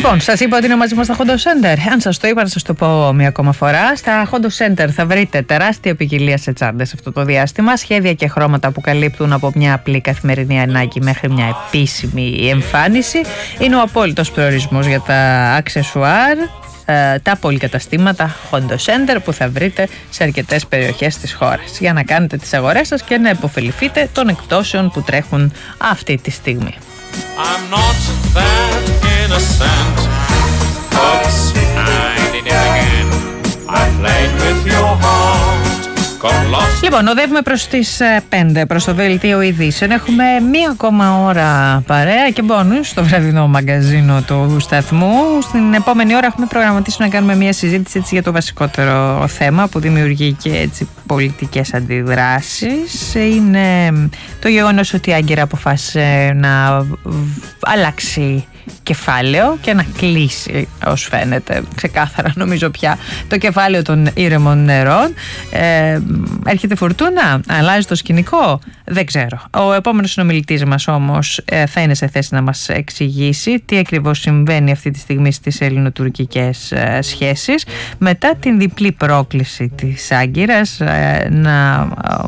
Λοιπόν, σας είπα ότι είναι μαζί μας στα Hondo Center. Αν σας το είπα, να σας το πω μια ακόμα φορά. Στα Hondo Center θα βρείτε τεράστια ποικιλία σε τσάντες αυτό το διάστημα. Σχέδια και χρώματα που καλύπτουν από μια απλή καθημερινή ανάγκη μέχρι μια επίσημη εμφάνιση. Είναι ο απόλυτος προορισμός για τα αξεσουάρ, τα πολυκαταστήματα Hondo Center που θα βρείτε σε αρκετές περιοχές της χώρας, για να κάνετε τις αγορές σας και να υποφεληθείτε των εκπτώσεων που τρέχουν αυτή τη στιγμή. I'm not that innocent. Oops, I did it again. I played with your heart. Got lost. Λοιπόν, οδεύουμε προς τις 5, προς το δελτίο ειδήσεων. Έχουμε μία ακόμα ώρα παρέα και μπόνους στο βραδινό μαγκαζίνο του σταθμού. Στην επόμενη ώρα έχουμε προγραμματίσει να κάνουμε μία συζήτηση έτσι, για το βασικότερο θέμα που δημιουργεί και έτσι πολιτικές αντιδράσεις. Είναι το γεγονός ότι η Άγκυρα αποφάσισε να αλλάξει κεφάλαιο και να κλείσει, ως φαίνεται ξεκάθαρα νομίζω πια, το κεφάλαιο των ήρεμων νερών. Έρχεται φουρτούνα, αλλάζει το σκηνικό, δεν ξέρω. Ο επόμενος συνομιλητής μας όμως θα είναι σε θέση να μας εξηγήσει τι ακριβώς συμβαίνει αυτή τη στιγμή στις ελληνοτουρκικές σχέσεις μετά την διπλή πρόκληση της Άγκυρας να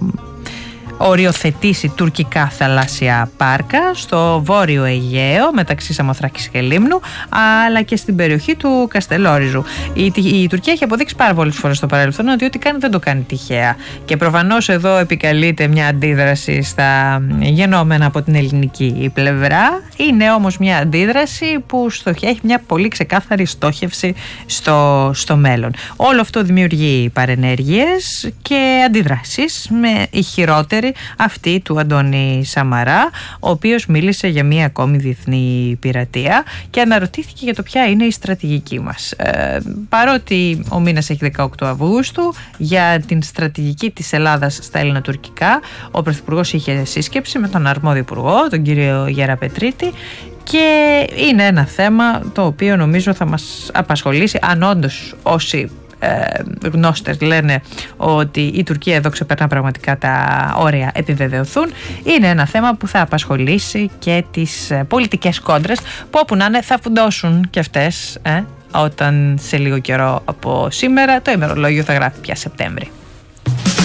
οριοθετήσει τουρκικά θαλάσσια πάρκα στο βόρειο Αιγαίο μεταξύ Σαμοθράκης και Λίμνου, αλλά και στην περιοχή του Καστελόριζου. Η Τουρκία έχει αποδείξει πάρα πολλές φορές στο παρελθόν ότι ό,τι κάνει δεν το κάνει τυχαία, και προφανώς εδώ επικαλείται μια αντίδραση στα γενόμενα από την ελληνική πλευρά. Είναι όμως μια αντίδραση που έχει μια πολύ ξεκάθαρη στόχευση στο μέλλον. Όλο αυτό δημιουργεί παρενέργειες και αντιδράσεις, με η χειρότερη αυτή του Αντώνη Σαμαρά, ο οποίος μίλησε για μία ακόμη διεθνή πειρατεία και αναρωτήθηκε για το ποια είναι η στρατηγική μας. Παρότι ο μήνας έχει 18 Αυγούστου, για την στρατηγική της Ελλάδας στα ελληνοτουρκικά ο Πρωθυπουργός είχε σύσκεψη με τον αρμόδιο υπουργό, τον κύριο Γεραπετρίτη, και είναι ένα θέμα το οποίο νομίζω θα μας απασχολήσει, αν όντως όσοι γνώστες λένε ότι η Τουρκία εδώ ξεπερνά πραγματικά τα όρια επιβεβαιωθούν. Είναι ένα θέμα που θα απασχολήσει και τις πολιτικές κόντρες που όπου να είναι θα φουντώσουν και αυτές όταν σε λίγο καιρό από σήμερα το ημερολόγιο θα γράφει πια Σεπτέμβρη.